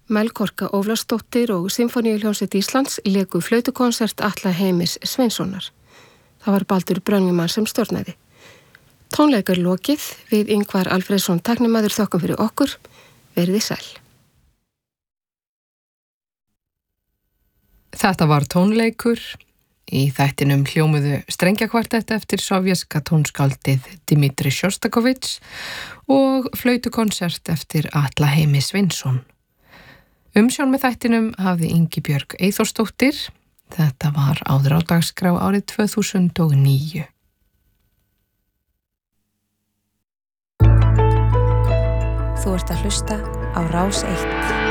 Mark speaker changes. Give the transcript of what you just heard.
Speaker 1: Melkorka Ólafsdóttir og Sinfóníuhljómsveit Íslands léku flautukonsert Atla Heimis Sveinssonar. Það var Baldur Brönnumann sem stjórnaði. Tónleikar lokið, við Ingvar Alfreðsson tæknimaður þökkum fyrir okkur, verið sæl.
Speaker 2: Þetta var tónleikur. Í þættinum hljómuðu strengjakvartett eftir sovjeska tónskáldið Dmitri Sjostakovits og flautukonsert eftir Atla Heimi Sveinsson. Umsjón með þættinum hafði Ingibjörg Eyþórsdóttir. Þetta var áður á dagskrá árið 2009.
Speaker 3: Þú ert að hlusta á Rás 1.